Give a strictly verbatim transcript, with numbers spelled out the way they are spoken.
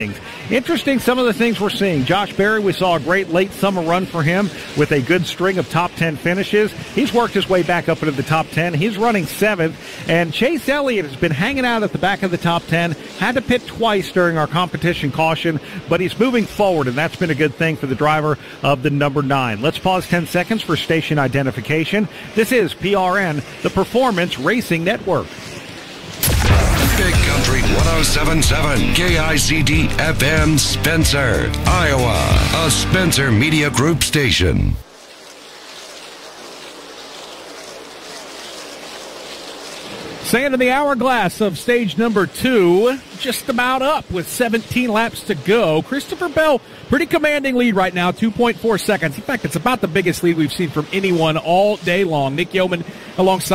Interesting, some of the things we're seeing. Josh Berry, we saw a great late summer run for him with a good string of top ten finishes. He's worked his way back up into the top ten. He's running seventh. And Chase Elliott has been hanging out at the back of the top ten. Had to pit twice during our competition caution, but he's moving forward, and that's been a good thing for the driver of the number nine. Let's pause ten seconds for station identification. This is P R N, the Performance Racing Network. Big Country one oh seven point seven K I C D F M Spencer, Iowa, a Spencer Media Group station. Sand in the hourglass of stage number two, just about up with seventeen laps to go. Christopher Bell, pretty commanding lead right now, two point four seconds. In fact, it's about the biggest lead we've seen from anyone all day long. Nick Yeoman alongside